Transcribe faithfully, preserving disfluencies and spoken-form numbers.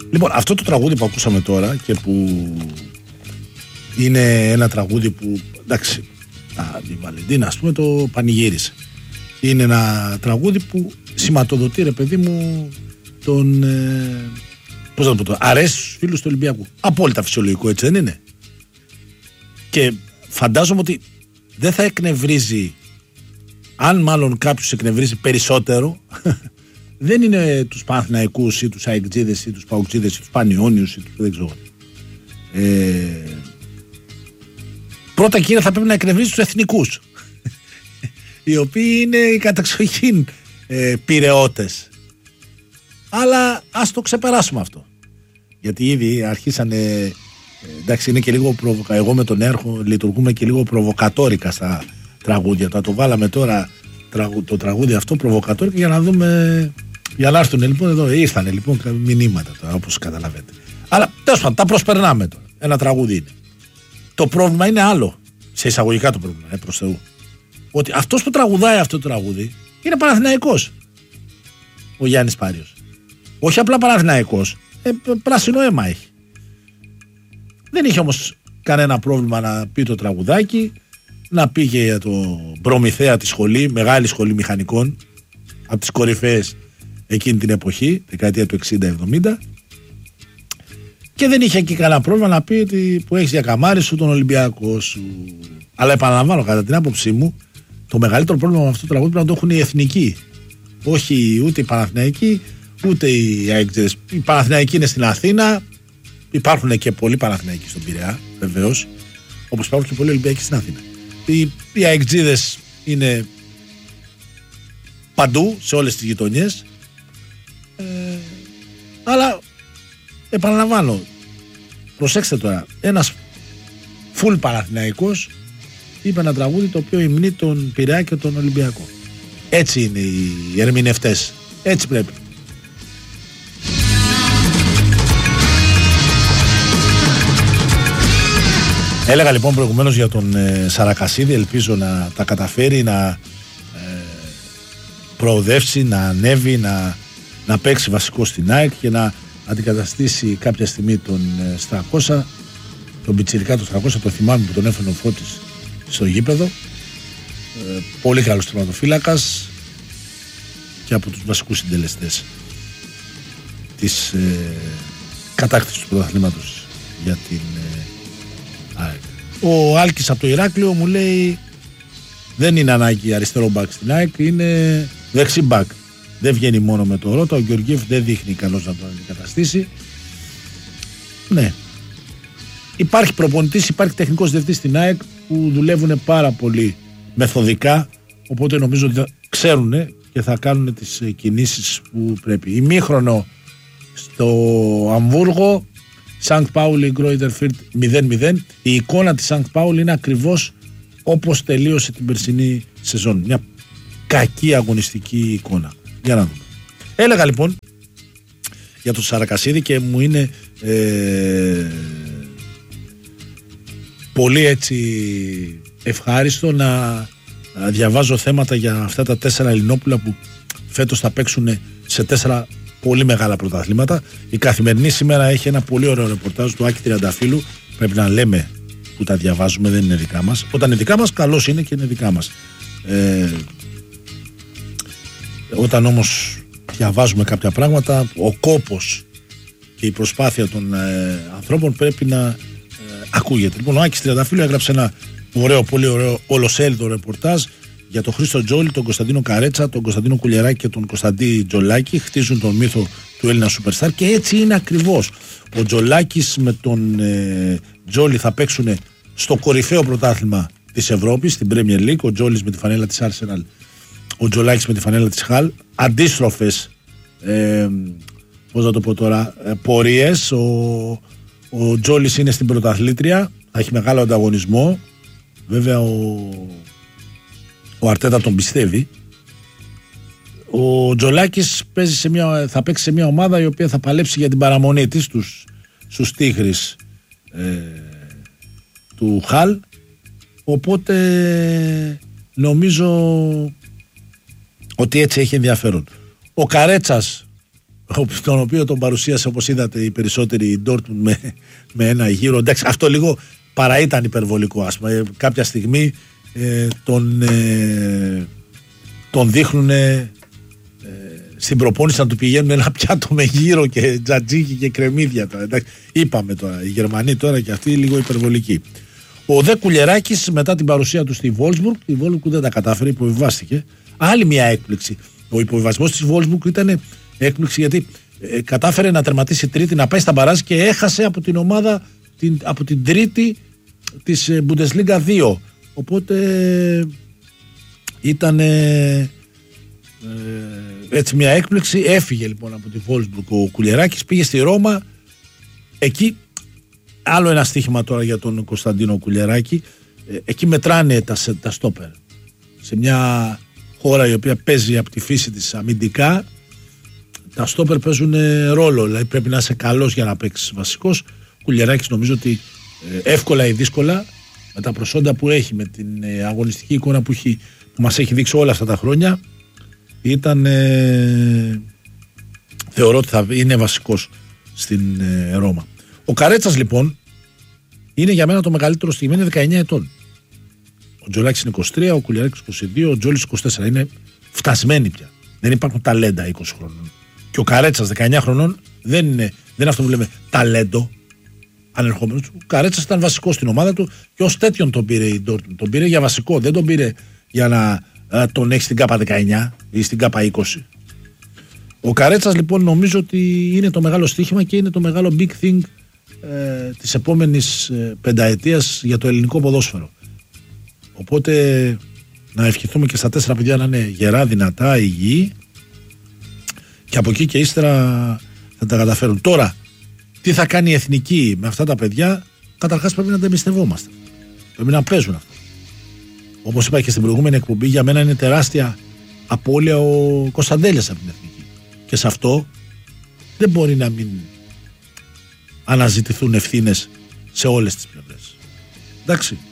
Λοιπόν, αυτό το τραγούδι που ακούσαμε τώρα και που είναι ένα τραγούδι που, εντάξει, η Βαλεντίνα ας πούμε το πανηγύρισε. Είναι ένα τραγούδι που σηματοδοτεί, ρε παιδί μου, τον ε, πώς να το πω τώρα, αρέσει στους φίλους του Ολυμπιακού. Απόλυτα φυσιολογικό, έτσι δεν είναι? Και φαντάζομαι ότι δεν θα εκνευρίζει, αν μάλλον κάποιος εκνευρίζει περισσότερο, δεν είναι τους Παναθηναϊκούς ή τους Αεκτζίδες ή τους Παουκτζίδες ή τους Πανιόνιους ή τους δεν ξέρω. Ε, πρώτα κύριε θα πρέπει να εκνευρίζει τους εθνικούς, οι οποίοι είναι οι κατεξοχήν ε, πειραιώτες. Αλλά ας το ξεπεράσουμε αυτό. Γιατί ήδη αρχίσανε, ε, εντάξει είναι και λίγο προβοκα... εγώ με τον Έρχο λειτουργούμε και λίγο προβοκατόρικα στα τραγούδια. Το, το βάλαμε τώρα τραγου... το τραγούδι αυτό προβοκατόρικα για να δούμε, για να έρθουν λοιπόν εδώ. Ήρθανε λοιπόν μηνύματα τώρα, όπως καταλαβαίνετε. Αλλά τέλος πάντων τα προσπερνάμε τώρα. Ένα τραγούδι είναι. Το πρόβλημα είναι άλλο. Σε εισαγωγικά το πρόβλημα, ε, προς Θεού. Ότι αυτός που τραγουδάει αυτό το τραγούδι είναι Παναθηναϊκός. Ο Γιάννης Πάριος. Όχι απλά Παναθηναϊκός, ε, πράσινο αίμα έχει. Δεν είχε όμως κανένα πρόβλημα να πει το τραγουδάκι, να πήγε για το Προμηθέα τη σχολή, μεγάλη σχολή μηχανικών, από τις κορυφαίες εκείνη την εποχή, δεκαετία του εξήντα εβδομήντα, και δεν είχε εκεί κανένα πρόβλημα να πει ότι που έχεις για καμάρι σου τον Ολυμπιακό σου. Αλλά επαναλαμβάνω, κατά την άποψή μου, το μεγαλύτερο πρόβλημα με αυτό το τραγούδι πρέπει να το έχουν οι εθνικοί. Όχι ούτε οι Παναθηναϊκοί, ούτε οι Αεκτζίδες. Οι Παναθηναϊκοί είναι στην Αθήνα, υπάρχουν και πολλοί Παναθηναϊκοί στον Πειραιά, βεβαίως, όπως υπάρχουν και πολλοί Ολυμπιακοί στην Αθήνα. Οι, οι Αεκτζίδες είναι παντού, σε όλες τις γειτονιές. Ε, αλλά επαναλαμβάνω, προσέξτε τώρα, ένας φουλ Παναθηναϊκός είπε ένα τραγούδι το οποίο υμνεί τον Πειραιά και τον Ολυμπιακό. Έτσι είναι οι ερμηνευτές. Έτσι πρέπει. Έλεγα λοιπόν προηγουμένως για τον ε, Σαρακασίδη, ελπίζω να τα καταφέρει να ε, προοδεύσει, να ανέβει, να, να παίξει βασικό στην ΑΕΚ και να αντικαταστήσει κάποια στιγμή τον ε, Στρακώσα, τον πιτσιρικά του Στρακώσα, το θυμάμαι που τον έφερε ο Φώτης στο γήπεδο. Ε, πολύ καλός τερματοφύλακας και από τους βασικούς συντελεστές της ε, κατάκτησης του πρωταθλήματος για την ε, ΑΕΚ. Ο Άλκης από το Ηράκλειο μου λέει δεν είναι ανάγκη αριστερό μπακ στην ΑΕΚ, είναι δεξί μπακ. Δεν βγαίνει μόνο με το Ρότα, ο Γεωργίευ δεν δείχνει καλώς να τον αντικαταστήσει. Ναι, υπάρχει προπονητής, υπάρχει τεχνικός διευθυντής στην ΑΕΚ που δουλεύουν πάρα πολύ μεθοδικά, οπότε νομίζω ότι θα ξέρουν και θα κάνουν τις κινήσεις που πρέπει. Ημίχρονο στο Αμβούργο, Σανκ Πάουλι Γκρόιντερ Φίρτ μηδέν μηδέν. Η εικόνα της Σανκ Πάουλι είναι ακριβώς όπως τελείωσε την περσινή σεζόν. Μια κακή αγωνιστική εικόνα. Για να δούμε. Έλεγα λοιπόν για τον Σαρακασίδη και μου είναι ε, πολύ έτσι ευχάριστο να διαβάζω θέματα για αυτά τα τέσσερα Ελληνόπουλα που φέτος θα παίξουν σε τέσσερα πολύ μεγάλα πρωταθλήματα. Η Καθημερινή σήμερα έχει ένα πολύ ωραίο ρεπορτάζ του Άκη Τριανταφύλου. Πρέπει να λέμε που τα διαβάζουμε, δεν είναι δικά μας. Όταν είναι δικά μας, καλώς είναι και είναι δικά μας. Ε, όταν όμως διαβάζουμε κάποια πράγματα, ο κόπος και η προσπάθεια των ε, ανθρώπων πρέπει να ε, ακούγεται. Λοιπόν, ο Άκης Τριανταφύλου έγραψε ένα ωραίο, πολύ ωραίο ολοσέλιδο ρεπορτάζ για τον Χρήστο Τζόλι, τον Κωνσταντίνο Καρέτσα, τον Κωνσταντίνο Κουλιεράκη και τον Κωνσταντί Τζολάκη. Χτίζουν τον μύθο του Έλληνα Σούπερσταρ και έτσι είναι ακριβώς. Ο Τζολάκης με τον ε, Τζόλι θα παίξουν στο κορυφαίο πρωτάθλημα της Ευρώπης, στην Premier League. Ο Τζόλις με τη φανέλα της Arsenal, ο Τζολάκης με τη φανέλα της Χαλ. Αντίστροφες ε, πώς να το πω τώρα, ε, πορείες. Ο, ο Τζόλις είναι στην πρωταθλήτρια, θα έχει μεγάλο ανταγωνισμό. Βέβαια ο Ο Αρτέτα τον πιστεύει. Ο Τζολάκης παίζει σε μια, θα παίξει σε μια ομάδα η οποία θα παλέψει για την παραμονή της στους, στους Τίγρεις ε, του Χαλ. Οπότε νομίζω ότι έτσι έχει ενδιαφέρον. Ο Καρέτσας τον οποίο τον παρουσίασε, όπως είδατε, οι περισσότεροι η Dortmund με, με ένα γύρο. Εντάξει, αυτό λίγο παρά ήταν υπερβολικό, ας πούμε. Κάποια στιγμή ε, τον, ε, τον δείχνουν ε, στην προπόνηση να του πηγαίνουν ένα πιάτο με γύρο και τζατζίκι και κρεμμύδια. Εντάξει, είπαμε τώρα, οι Γερμανοί τώρα και αυτοί λίγο υπερβολικοί. Ο Δε Κουλιεράκης, μετά την παρουσία του στη Wolfsburg, η Wolfsburg δεν τα κατάφερε, υποβιβάστηκε. Άλλη μια έκπληξη. Ο υποβιβασμός της Wolfsburg ήταν έκπληξη γιατί ε, κατάφερε να τερματίσει τρίτη, να πάει στα μπαράζ και έχασε από την ομάδα, την, από την τρίτη της Bundesliga δύο. Οπότε ε, ήταν ε, έτσι μια έκπληξη. Έφυγε λοιπόν από τη Wolfsburg ο Κουλιεράκης, πήγε στη Ρώμα. Εκεί άλλο ένα στοίχημα τώρα για τον Κωνσταντίνο Κουλιεράκη. ε, εκεί μετράνε τα, τα στόπερ σε μια χώρα η οποία παίζει από τη φύση της αμυντικά. Τα στόπερ παίζουν ρόλο, δηλαδή πρέπει να είσαι καλός για να παίξεις βασικός. Ο Κουλιεράκης νομίζω ότι ε, εύκολα ή δύσκολα, με τα προσόντα που έχει, με την ε, αγωνιστική εικόνα που, έχει, που μας έχει δείξει όλα αυτά τα χρόνια, ήταν ε, θεωρώ ότι θα είναι βασικός στην ε, Ρώμα. Ο Καρέτσας λοιπόν είναι για μένα το μεγαλύτερο στιγμή, είναι δεκαεννιά ετών. Ο Τζολάκης είναι είκοσι τρία, ο Κουλιεράκης είκοσι δύο, ο Τζόλης είκοσι τέσσερα. Είναι φτασμένοι πια. Δεν υπάρχουν ταλέντα είκοσι χρονών. Και ο Καρέτσας δεκαεννιά χρονών δεν είναι, δεν είναι αυτό που λέμε ταλέντο ανερχόμενος. Ο Καρέτσας ήταν βασικός στην ομάδα του και ως τέτοιον τον πήρε η Dortmund. Τον πήρε για βασικό, δεν τον πήρε για να α, τον έχει στην ΚΑΠΑ δεκαεννιά ή στην ΚΑΠΑ είκοσι. Ο Καρέτσας λοιπόν νομίζω ότι είναι το μεγάλο στοίχημα και είναι το μεγάλο big thing ε, της επόμενης ε, πενταετίας για το ελληνικό ποδόσφαιρο. Οπότε να ευχηθούμε και στα τέσσερα παιδιά να είναι γερά, δυνατά, υγιή και από εκεί και ύστερα θα τα καταφέρουν. Τώρα, τι θα κάνει η εθνική με αυτά τα παιδιά, καταρχάς πρέπει να τα εμπιστευόμαστε. Πρέπει να παίζουν αυτό. Όπως είπα και στην προηγούμενη εκπομπή, για μένα είναι τεράστια απώλεια ο Κωνσταντέλιας από την εθνική. Και σε αυτό δεν μπορεί να μην αναζητηθούν ευθύνες σε όλες τις πλευρές. Εντάξει.